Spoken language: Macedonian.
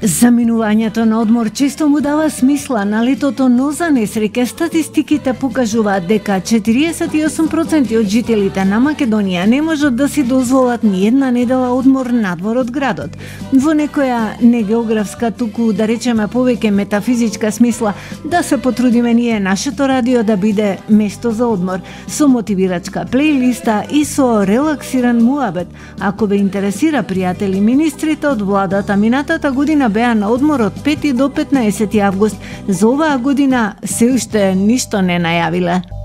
Заминувањето на одмор често му дава смисла на летото, но за несреќа статистиките покажуваат дека 48% од жителите на Македонија не можат да си дозволат ни една недела одмор надвор од градот. Во некоја не географска, туку да речеме повеќе метафизичка смисла, да се потрудиме ние нашето радио да биде место за одмор, со мотивирачка плейлиста и со релаксиран муабет. Ако ве интересира, пријатели, министрите од владата минатата година беа на одмор од 5 до 15 август. За оваа година се уште ништо не најавиле.